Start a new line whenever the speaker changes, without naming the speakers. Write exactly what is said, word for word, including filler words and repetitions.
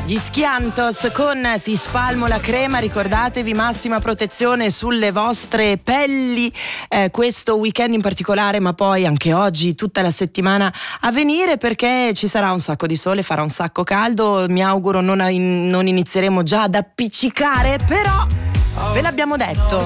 Gli Schiantos con Ti spalmo la crema, ricordatevi massima protezione sulle vostre pelli eh, questo weekend in particolare, ma poi anche oggi, tutta la settimana a venire, perché ci sarà un sacco di sole, farà un sacco caldo, mi auguro non, non inizieremo già ad appiccicare, però ve l'abbiamo detto,